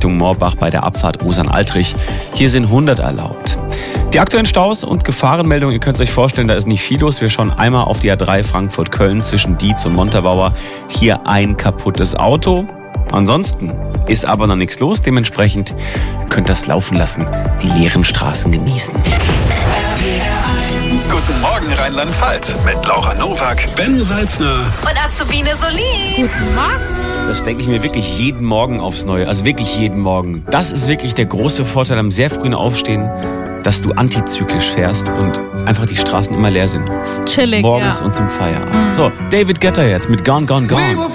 Richtung Moorbach bei der Abfahrt Osern-Altrich. Hier sind 100 erlaubt. Die aktuellen Staus und Gefahrenmeldungen, ihr könnt es euch vorstellen, da ist nicht viel los. Wir schauen einmal auf die A3 Frankfurt-Köln zwischen Dietz und Montabaur. Hier ein kaputtes Auto. Ansonsten ist aber noch nichts los. Dementsprechend könnt ihr das laufen lassen, die leeren Straßen genießen. Guten Morgen Rheinland-Pfalz mit Laura Nowak, Ben Salzner und Azubine Solin. Guten Morgen. Das denke ich mir wirklich jeden Morgen aufs Neue. Also wirklich jeden Morgen. Das ist wirklich der große Vorteil am sehr frühen Aufstehen, dass du antizyklisch fährst und einfach die Straßen immer leer sind. Ist chillig, Morgens ja. und zum Feierabend. So, David Guetta jetzt mit Gone, Gone, Gone.